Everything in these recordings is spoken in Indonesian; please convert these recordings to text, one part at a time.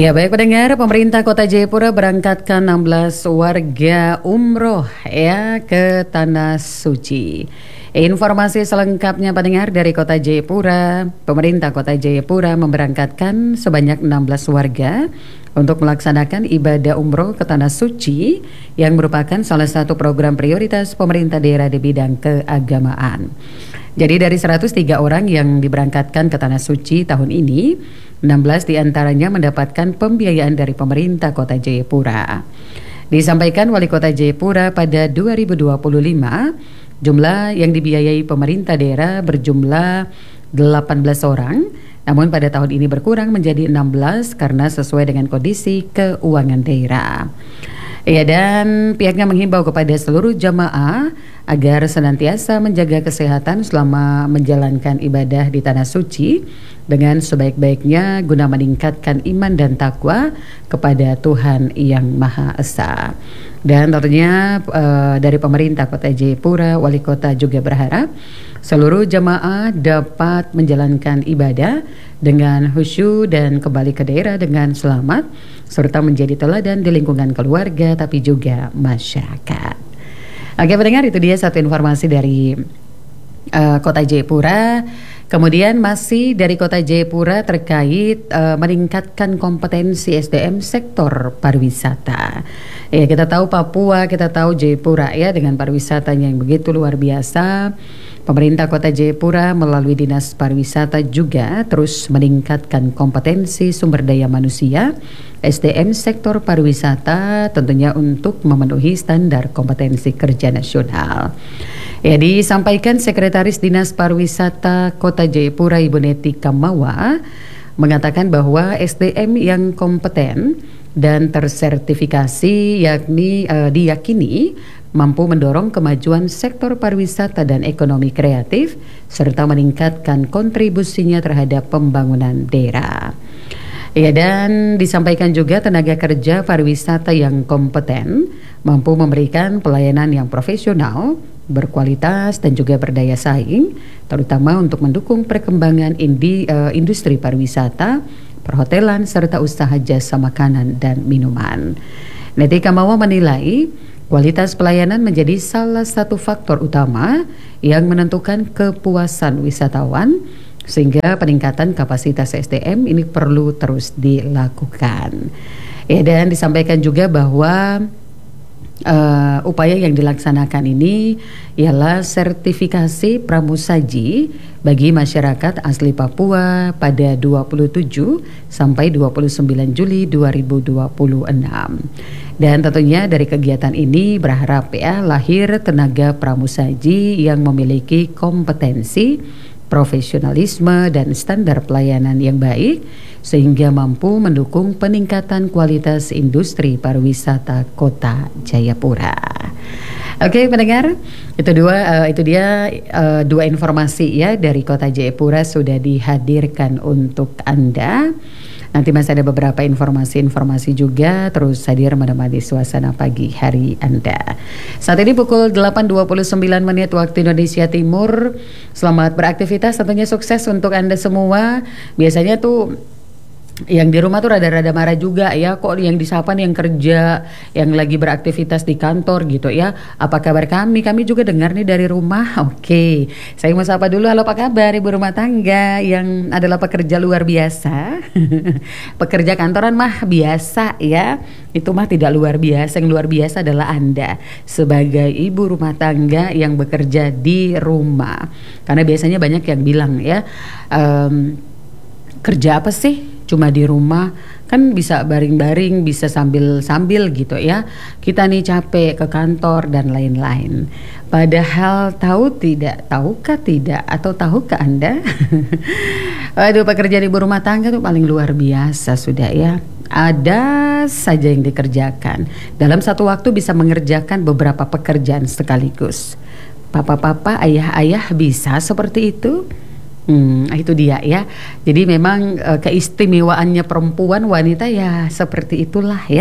Iya, baik pendengar, pemerintah Kota Jayapura berangkatkan 16 warga umroh ya ke Tanah Suci. Informasi selengkapnya pendengar dari Kota Jayapura. Pemerintah Kota Jayapura memberangkatkan sebanyak 16 warga untuk melaksanakan ibadah umroh ke Tanah Suci yang merupakan salah satu program prioritas pemerintah daerah di bidang keagamaan. Jadi dari 103 orang yang diberangkatkan ke Tanah Suci tahun ini, 16 diantaranya mendapatkan pembiayaan dari pemerintah Kota Jayapura. Disampaikan Wali Kota Jayapura pada 2025, jumlah yang dibiayai pemerintah daerah berjumlah 18 orang, namun pada tahun ini berkurang menjadi 16 karena sesuai dengan kondisi keuangan daerah. Ya, dan pihaknya menghimbau kepada seluruh jamaah agar senantiasa menjaga kesehatan selama menjalankan ibadah di Tanah Suci dengan sebaik-baiknya guna meningkatkan iman dan takwa kepada Tuhan Yang Maha Esa. Dan tentunya dari pemerintah Kota Jayapura, Wali Kota juga berharap seluruh jamaah dapat menjalankan ibadah dengan khusyuk dan kembali ke daerah dengan selamat, serta menjadi teladan di lingkungan keluarga tapi juga masyarakat. Oke pendengar, itu dia satu informasi dari Kota Jayapura. Kemudian masih dari Kota Jayapura terkait meningkatkan kompetensi SDM sektor pariwisata. Ya, kita tahu Papua, kita tahu Jayapura ya dengan pariwisatanya yang begitu luar biasa. Pemerintah Kota Jayapura melalui Dinas Pariwisata juga terus meningkatkan kompetensi sumber daya manusia SDM sektor pariwisata tentunya untuk memenuhi standar kompetensi kerja nasional. Ya, disampaikan Sekretaris Dinas Pariwisata Kota Jayapura Ibu Neti Kamawa mengatakan bahwa SDM yang kompeten dan tersertifikasi diyakini mampu mendorong kemajuan sektor pariwisata dan ekonomi kreatif serta meningkatkan kontribusinya terhadap pembangunan daerah. Ya, dan disampaikan juga tenaga kerja pariwisata yang kompeten mampu memberikan pelayanan yang profesional, berkualitas dan juga berdaya saing, terutama untuk mendukung perkembangan industri pariwisata, perhotelan serta usaha jasa makanan dan minuman. Neti Kamawa menilai kualitas pelayanan menjadi salah satu faktor utama yang menentukan kepuasan wisatawan, sehingga peningkatan kapasitas SDM ini perlu terus dilakukan. Ya, dan disampaikan juga bahwa upaya yang dilaksanakan ini ialah sertifikasi pramusaji bagi masyarakat asli Papua pada 27 sampai 29 Juli 2026. Dan tentunya dari kegiatan ini berharap lahir tenaga pramusaji yang memiliki kompetensi, profesionalisme dan standar pelayanan yang baik sehingga mampu mendukung peningkatan kualitas industri pariwisata Kota Jayapura. Oke pendengar, itu dia dua informasi ya dari Kota Jayapura sudah dihadirkan untuk Anda. Nanti masih ada beberapa informasi juga terus hadir menemani suasana pagi hari Anda. Saat ini pukul 8.29 waktu Indonesia Timur. Selamat beraktivitas, tentunya sukses untuk Anda semua. Biasanya tuh yang di rumah tuh rada-rada marah juga ya, kok yang disapa nih yang kerja, yang lagi beraktivitas di kantor gitu ya. Apa kabar kami? Kami juga dengar nih dari rumah. Oke, saya mau sapa dulu. Halo, apa kabar ibu rumah tangga yang adalah pekerja luar biasa? Pekerja kantoran mah biasa ya, itu mah tidak luar biasa. Yang luar biasa adalah Anda sebagai ibu rumah tangga yang bekerja di rumah. Karena biasanya banyak yang bilang ya, kerja apa sih? Cuma di tahunnya kan bisa baring-baring, bisa sambil-sambil gitu ya. Kita nih capek ke kantor dan lain-lain. Padahal tahukah tidak atau tahukah Anda? Waduh, pekerjaan ibu rumah tangga tuh paling luar biasa sudah ya. Ada saja yang dikerjakan. Dalam satu waktu bisa mengerjakan beberapa pekerjaan sekaligus. Papa-papa, ayah-ayah bisa seperti itu? Itu dia ya. Jadi memang keistimewaannya perempuan wanita ya seperti itulah ya.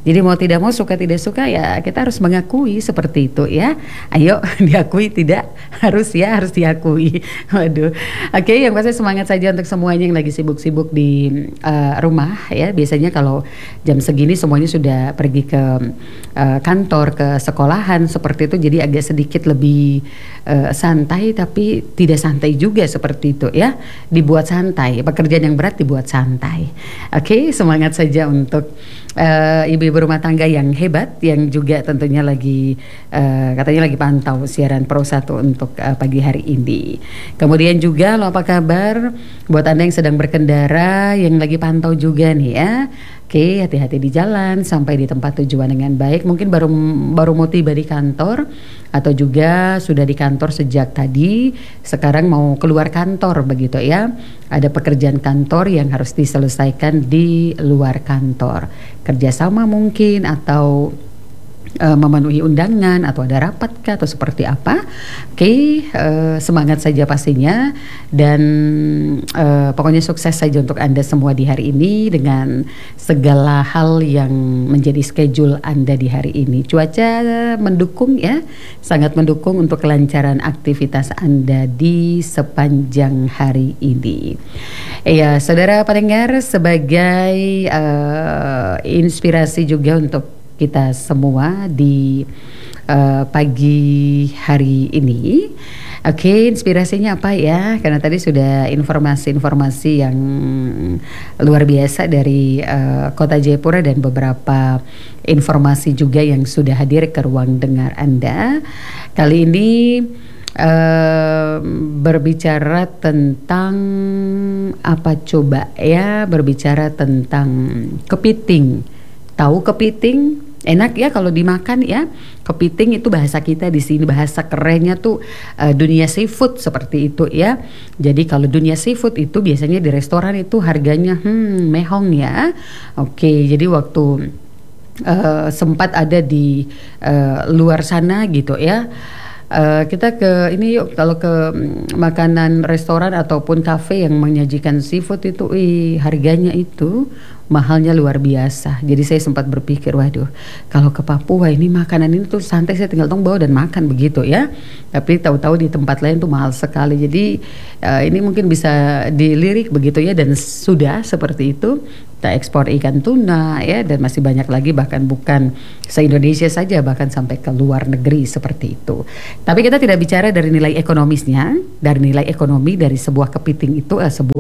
Jadi mau tidak mau, suka tidak suka ya kita harus mengakui seperti itu ya. Ayo diakui, tidak harus ya, harus diakui. Waduh. Oke, yang pasti semangat saja untuk semuanya yang lagi sibuk-sibuk di rumah ya. Biasanya kalau jam segini semuanya sudah pergi ke kantor, ke sekolahan seperti itu. Jadi agak sedikit lebih santai, tapi tidak santai juga seperti itu ya. Dibuat santai, pekerjaan yang berat dibuat santai. Oke, semangat saja untuk ibu-ibu rumah tangga yang hebat, yang juga tentunya lagi katanya lagi pantau siaran Pro 1 untuk pagi hari ini. Kemudian juga lo apa kabar buat Anda yang sedang berkendara, yang lagi pantau juga nih ya. Oke, hati-hati di jalan sampai di tempat tujuan dengan baik. Mungkin baru mau tiba di kantor, atau juga sudah di kantor sejak tadi, sekarang mau keluar kantor begitu ya. Ada pekerjaan kantor yang harus diselesaikan di luar kantor. Kerjasama mungkin, atau memenuhi undangan, atau ada rapat kah, atau seperti apa. Oke, semangat saja pastinya, dan pokoknya sukses saja untuk Anda semua di hari ini dengan segala hal yang menjadi schedule Anda di hari ini. Cuaca mendukung ya, sangat mendukung untuk kelancaran aktivitas Anda di sepanjang hari ini. Ya, saudara pendengar, sebagai inspirasi juga untuk kita semua di pagi hari ini. Oke, inspirasinya apa ya? Karena tadi sudah informasi-informasi yang luar biasa dari Kota Jayapura, dan beberapa informasi juga yang sudah hadir ke ruang dengar Anda. Kali ini berbicara tentang apa coba ya? Berbicara tentang kepiting. Tahu kepiting? Enak ya kalau dimakan ya. Kepiting itu bahasa kita di sini, bahasa kerennya tuh dunia seafood seperti itu ya. Jadi kalau dunia seafood itu biasanya di restoran itu harganya mehong ya. Oke, jadi waktu sempat ada di luar sana gitu ya. Kita ke ini yuk, kalau ke makanan restoran ataupun kafe yang menyajikan seafood itu, harganya itu mahalnya luar biasa. Jadi saya sempat berpikir, waduh, kalau ke Papua ini makanan ini tuh santai, saya tinggal bawa dan makan begitu ya. Tapi tahu-tahu di tempat lain tuh mahal sekali. Jadi ini mungkin bisa dilirik begitu ya, dan sudah seperti itu. Kita ekspor ikan tuna ya, dan masih banyak lagi, bahkan bukan se-Indonesia saja, bahkan sampai ke luar negeri seperti itu. Tapi kita tidak bicara dari nilai ekonomisnya, dari nilai ekonomi dari sebuah kepiting itu,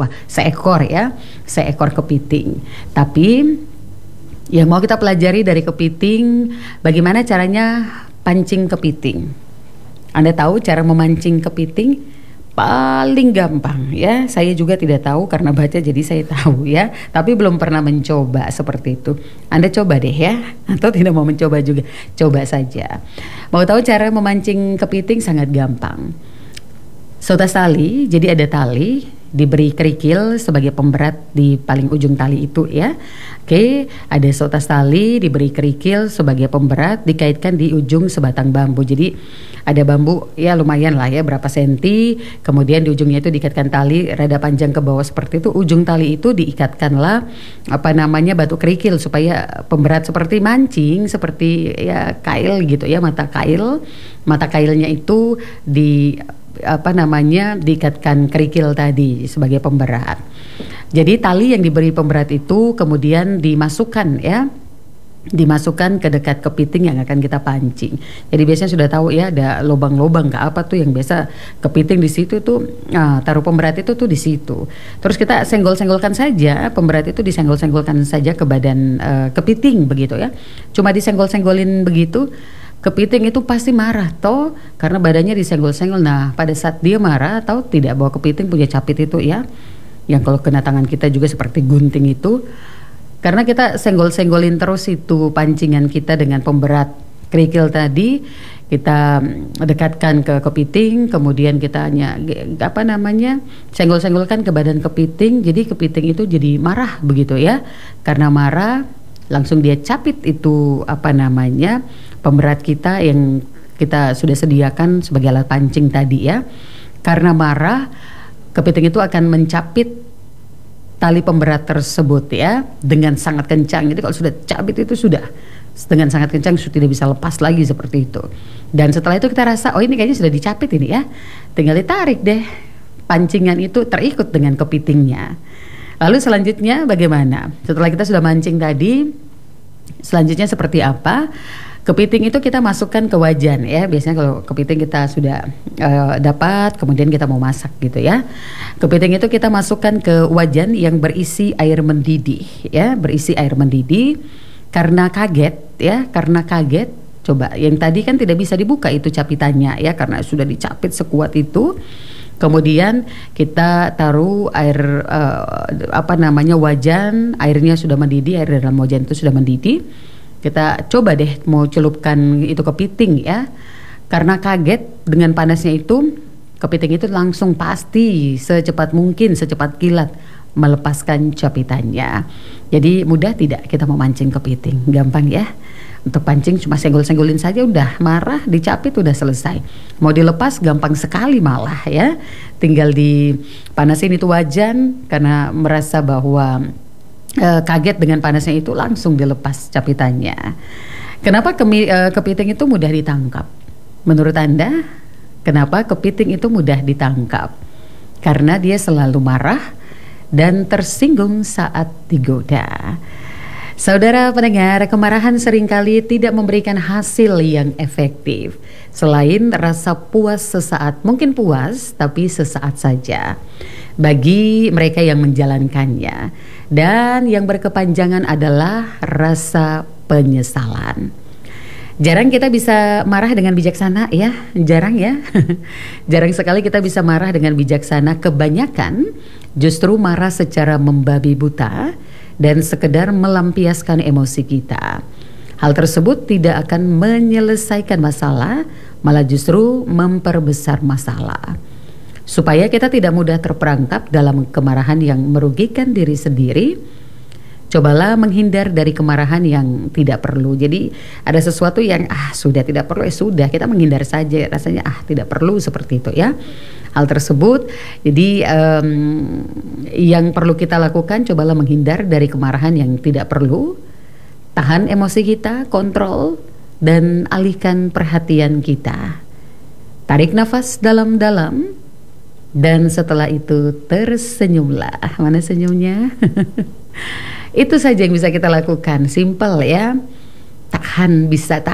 seekor kepiting. Tapi yang mau kita pelajari dari kepiting, bagaimana caranya pancing kepiting. Anda tahu cara memancing kepiting? Paling gampang ya, saya juga tidak tahu karena baca jadi saya tahu ya, tapi belum pernah mencoba seperti itu. Anda coba deh ya, atau tidak mau mencoba juga, coba saja. Mau tahu cara memancing kepiting? Sangat gampang. Sotas tali, jadi ada tali, diberi kerikil sebagai pemberat di paling ujung tali itu ya. Oke, ada sotas tali, diberi kerikil sebagai pemberat, dikaitkan di ujung sebatang bambu. Jadi ada bambu ya lumayan lah ya, berapa senti, kemudian di ujungnya itu diikatkan tali rada panjang ke bawah seperti itu. Ujung tali itu diikatkanlah batu kerikil supaya pemberat seperti mancing, seperti ya kail gitu ya, mata kailnya itu diikatkan kerikil tadi sebagai pemberat. Jadi tali yang diberi pemberat itu kemudian dimasukkan ke dekat kepiting yang akan kita pancing. Jadi biasanya sudah tahu ya, ada lubang-lubang ke apa tuh yang biasa kepiting di situ tuh, taruh pemberat itu tuh di situ. Terus kita senggol-senggolkan saja, pemberat itu disenggol-senggolkan saja ke badan kepiting begitu ya. Cuma disenggol-senggolin begitu, kepiting itu pasti marah toh, karena badannya disenggol-senggol. Nah, pada saat dia marah atau tidak, bawa kepiting punya capit itu ya, yang kalau kena tangan kita juga seperti gunting itu. Karena kita senggol-senggolin terus itu pancingan kita dengan pemberat kerikil tadi, kita dekatkan ke kepiting, kemudian kita senggol-senggolkan ke badan kepiting. Jadi kepiting itu jadi marah begitu ya. Karena marah, langsung dia capit itu pemberat kita yang kita sudah sediakan sebagai alat pancing tadi ya. Karena marah, kepiting itu akan mencapit tali pemberat tersebut ya dengan sangat kencang. Jadi kalau sudah cabit itu sudah dengan sangat kencang, sudah tidak bisa lepas lagi seperti itu. Dan setelah itu kita rasa, oh ini kayaknya sudah dicapit ini ya, tinggal ditarik deh, pancingan itu terikut dengan kepitingnya. Lalu selanjutnya bagaimana? Setelah kita sudah mancing tadi, selanjutnya seperti apa? Kepiting itu kita masukkan ke wajan ya. Biasanya kalau kepiting kita sudah dapat, kemudian kita mau masak gitu ya. Kepiting itu kita masukkan ke wajan yang berisi air mendidih ya, berisi air mendidih. Karena kaget ya, karena kaget. Coba yang tadi kan tidak bisa dibuka itu capitannya ya, karena sudah dicapit sekuat itu. Kemudian kita taruh air wajan, airnya sudah mendidih, air dalam wajan itu sudah mendidih. Kita coba deh mau celupkan itu kepiting ya. Karena kaget dengan panasnya itu, kepiting itu langsung pasti secepat mungkin, secepat kilat melepaskan capitannya. Jadi mudah tidak kita memancing kepiting? Gampang ya. Untuk pancing cuma senggol-senggolin saja udah marah, dicapit udah selesai. Mau dilepas gampang sekali malah ya. Tinggal dipanasin itu wajan karena merasa bahwa kaget dengan panasnya itu, langsung dilepas capitannya. Kenapa kepiting itu mudah ditangkap? Menurut Anda, kenapa kepiting itu mudah ditangkap? Karena dia selalu marah dan tersinggung saat digoda. Saudara pendengar, kemarahan seringkali tidak memberikan hasil yang efektif. Selain rasa puas sesaat, mungkin puas tapi sesaat saja bagi mereka yang menjalankannya. Dan yang berkepanjangan adalah rasa penyesalan. Jarang kita bisa marah dengan bijaksana ya, jarang ya. Jarang sekali kita bisa marah dengan bijaksana. Kebanyakan justru marah secara membabi buta dan sekedar melampiaskan emosi kita. Hal tersebut tidak akan menyelesaikan masalah, malah justru memperbesar masalah. Supaya kita tidak mudah terperangkap dalam kemarahan yang merugikan diri sendiri, cobalah menghindar dari kemarahan yang tidak perlu. Jadi ada sesuatu yang sudah tidak perlu, sudah kita menghindar saja, rasanya tidak perlu seperti itu ya. Hal tersebut, jadi yang perlu kita lakukan, cobalah menghindar dari kemarahan yang tidak perlu. Tahan emosi kita, kontrol, dan alihkan perhatian kita. Tarik nafas dalam-dalam. Dan setelah itu tersenyumlah. Mana senyumnya? Itu saja yang bisa kita lakukan. Simple ya. Bisa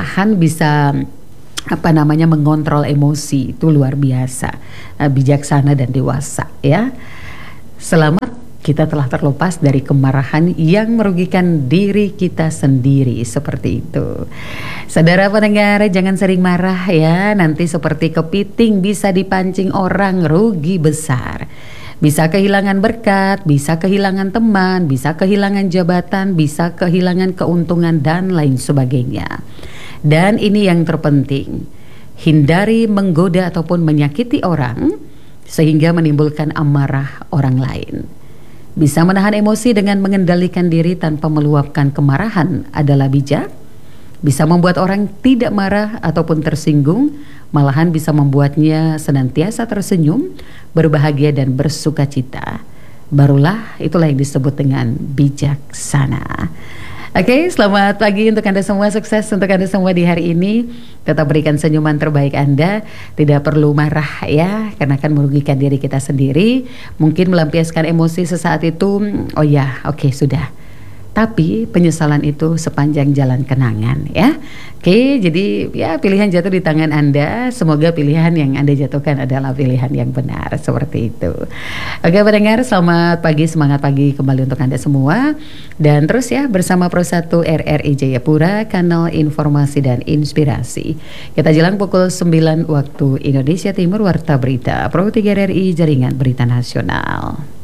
mengontrol emosi. Itu luar biasa. Bijaksana dan dewasa ya. Selamat, kita telah terlepas dari kemarahan yang merugikan diri kita sendiri, seperti itu. Saudara pendengar, jangan sering marah ya. Nanti seperti kepiting bisa dipancing orang, rugi besar. Bisa kehilangan berkat, bisa kehilangan teman, bisa kehilangan jabatan, bisa kehilangan keuntungan dan lain sebagainya. Dan ini yang terpenting, hindari menggoda ataupun menyakiti orang sehingga menimbulkan amarah orang lain. Bisa menahan emosi dengan mengendalikan diri tanpa meluapkan kemarahan adalah bijak. Bisa membuat orang tidak marah ataupun tersinggung, malahan bisa membuatnya senantiasa tersenyum, berbahagia dan bersukacita. Barulah itulah yang disebut dengan bijaksana. Oke, selamat pagi untuk Anda semua, sukses untuk Anda semua di hari ini. Tetap berikan senyuman terbaik Anda, tidak perlu marah ya, karena akan merugikan diri kita sendiri. Mungkin melampiaskan emosi sesaat itu, sudah. Tapi penyesalan itu sepanjang jalan kenangan ya. Oke, jadi ya pilihan jatuh di tangan Anda. Semoga pilihan yang Anda jatuhkan adalah pilihan yang benar, seperti itu. Oke pendengar, selamat pagi, semangat pagi kembali untuk Anda semua. Dan terus ya bersama Pro 1 RRI Jayapura, kanal informasi dan inspirasi. Kita jelang pukul 9 waktu Indonesia Timur, Warta Berita Pro 3 RRI, Jaringan Berita Nasional.